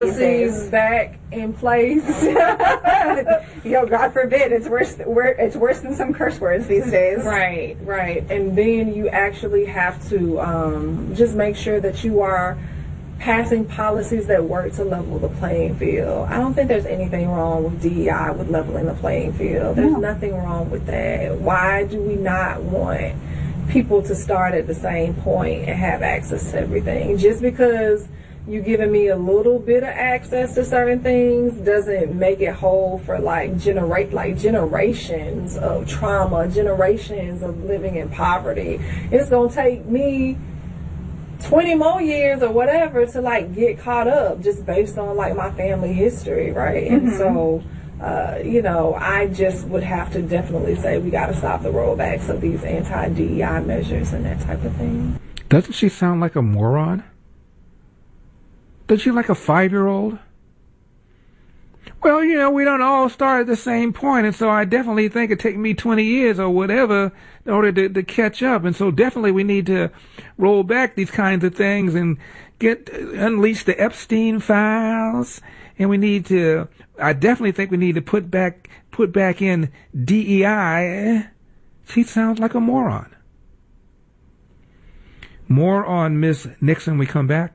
policies back in place. God forbid, it's worse than some curse words these days. Right. And then you actually have to just make sure that you are passing policies that work to level the playing field. I don't think there's anything wrong with DEI, with leveling the playing field. There's nothing wrong with that. Why do we not want people to start at the same point and have access to everything? Just because you giving me a little bit of access to certain things doesn't make it whole for generations of trauma, generations of living in poverty. It's gonna take me 20 more years or whatever to get caught up just based on my family history, right? Mm-hmm. And so I just would have to definitely say we got to stop the rollbacks of these anti-DEI measures and that type of thing. Doesn't she sound like a moron? Does she like a 5-year-old? Well, we don't all start at the same point, and so I definitely think it'd take me 20 years or whatever in order to catch up. And so definitely we need to roll back these kinds of things and unleash the Epstein files. And I definitely think we need to put back in DEI. She sounds like a moron. More on Ms. Nixon when we come back.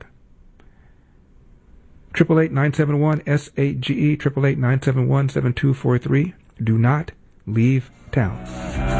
888-971-SAGE, 888-971-7243. Do not leave town.